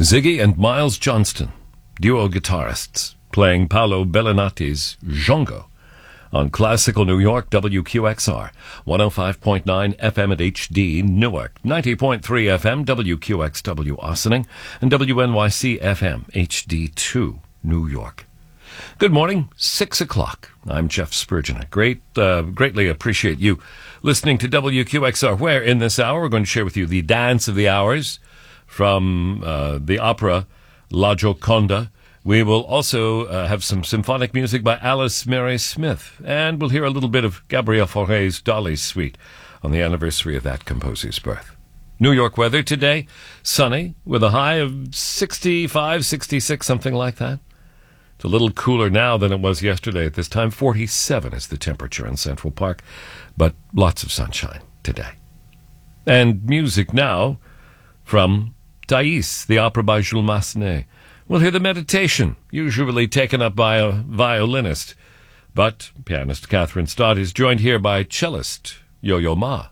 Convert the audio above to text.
Ziggy and Miles Johnston, duo guitarists, playing Paolo Bellinati's Django on Classical New York, WQXR, 105.9 FM at HD Newark, 90.3 FM, WQXW Ossining, and WNYC FM, HD2 New York. Good morning, 6 o'clock. I'm Jeff Spurgeon. I greatly appreciate you listening to WQXR, where in this hour we're going to share with you the Dance of the Hours from the opera La Gioconda. We will also have some symphonic music by Alice Mary Smith, and we'll hear a little bit of Gabriel Fauré's Dolly Suite on the anniversary of that composer's birth. New York weather today, sunny, with a high of 65, 66, something like that. It's a little cooler now than it was yesterday at this time. 47 is the temperature in Central Park, but lots of sunshine today. And music now from Thais, the opera by Jules Massenet. We'll hear the Meditation, usually taken up by a violinist, but pianist Catherine Stott is joined here by cellist Yo-Yo Ma.